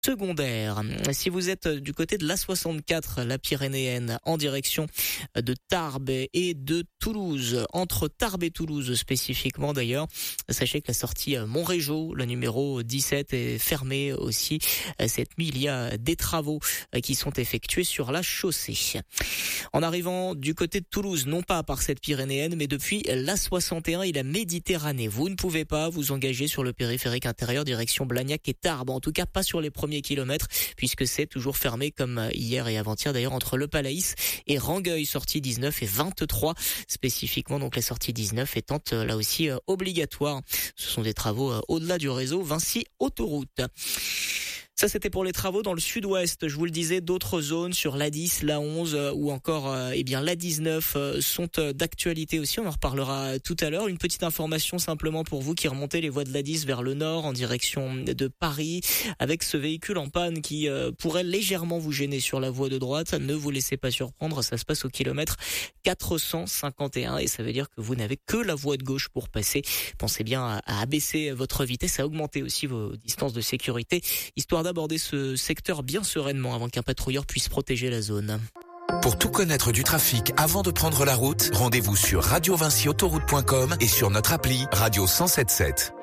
secondaire. Si vous êtes du côté de l'A64, la Pyrénéenne, en direction de Tarbes et de Toulouse, entre Tarbes et Toulouse spécifiquement d'ailleurs, sachez que la sortie Montrégeau, le numéro 17, est fermée aussi cette nuit. Il y a des travaux qui sont effectués sur la chaussée. En arrivant du côté de Toulouse, non pas par cette Pyrénéenne, mais depuis l'A61 et la Méditerranée, vous ne pouvez pas vous engager sur le périphérique intérieur direction Blagnac et Tarbes, en tout cas pas sur les premiers kilomètres, puisque c'est toujours fermé comme hier et avant-hier d'ailleurs entre Le Palaïs et Rangueil, sortie 19 et 23 spécifiquement, donc la sortie 19 étant là aussi obligatoire. Ce sont des travaux au-delà du réseau Vinci Autoroute. Ça, c'était pour les travaux dans le sud-ouest. Je vous le disais, d'autres zones sur l'A10, l'A11 ou encore l'A19 sont d'actualité aussi. On en reparlera tout à l'heure. Une petite information simplement pour vous qui remontez les voies de l'A10 vers le nord en direction de Paris avec ce véhicule en panne qui pourrait légèrement vous gêner sur la voie de droite. Ne vous laissez pas surprendre, ça se passe au kilomètre 451 et ça veut dire que vous n'avez que la voie de gauche pour passer. Pensez bien à abaisser votre vitesse, à augmenter aussi vos distances de sécurité, histoire d'aborder ce secteur bien sereinement avant qu'un patrouilleur puisse protéger la zone. Pour tout connaître du trafic avant de prendre la route, rendez-vous sur radiovinciautoroute.com et sur notre appli Radio 107.7.